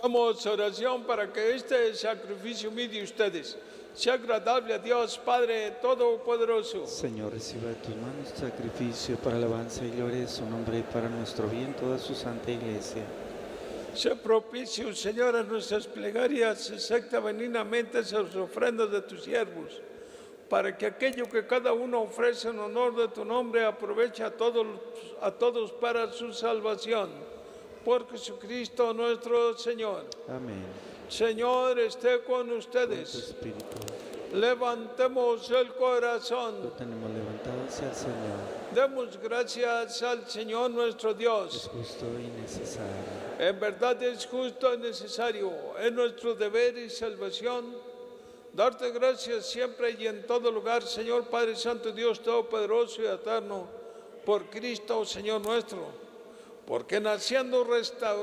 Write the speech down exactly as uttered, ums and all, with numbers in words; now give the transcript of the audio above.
Hagamos oración para que este sacrificio mío de ustedes sea agradable a Dios Padre Todopoderoso. Señor, reciba de tus manos este sacrificio para alabanza y gloria de su nombre y para nuestro bien toda su santa iglesia. Sé propicio, Señor, a nuestras plegarias, acepta benignamente esas ofrendas de tus siervos, para que aquello que cada uno ofrece en honor de tu nombre aproveche a todos, a todos para su salvación. Por Jesucristo nuestro Señor. Amén. Señor, esté con Con tu ustedes. espíritu. Levantemos el Lo corazón. tenemos levantado hacia el Señor. Demos gracias al Señor nuestro Es Dios. justo y necesario. En verdad es justo y necesario, es nuestro deber y salvación, darte gracias siempre y en todo lugar, Señor Padre Santo, Dios Todopoderoso y Eterno, por Cristo, Señor nuestro, porque naciendo restaurado